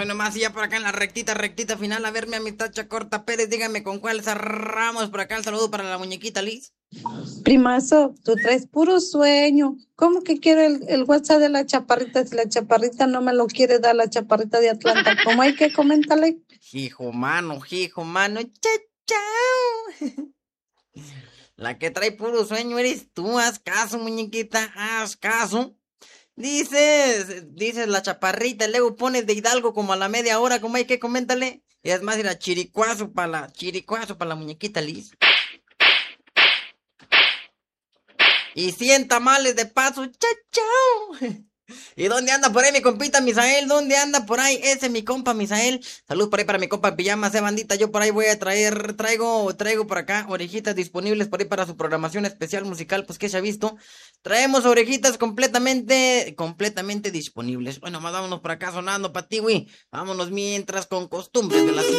Hoy nomás ya por acá en la rectita final. A ver, mi amistad Chacorta Pérez, dígame con cuál cerramos por acá el saludo para la muñequita Liz. Primazo, tú traes puro sueño. ¿Cómo que quiero el WhatsApp de la chaparrita? Si la chaparrita no me lo quiere dar, la chaparrita de Atlanta, ¿cómo hay que comentarle? Hijo mano, chao. La que trae puro sueño eres tú, haz caso, muñequita, haz caso. Dices la chaparrita, y luego pones de Hidalgo como a la media hora, ¿cómo hay que coméntale? Y es más, era chiricuazo para la muñequita Liz. Y 100 tamales de paso, chao. ¿Y dónde anda por ahí mi compita Misael? ¿Dónde anda por ahí ese mi compa Misael? Salud por ahí para mi compa Pijamas, bandita. Yo por ahí voy a traigo por acá orejitas disponibles por ahí para su programación especial musical, pues que se ha visto. Traemos orejitas completamente disponibles. Bueno, más vámonos por acá sonando pa' ti, güey. Vámonos mientras con costumbres de la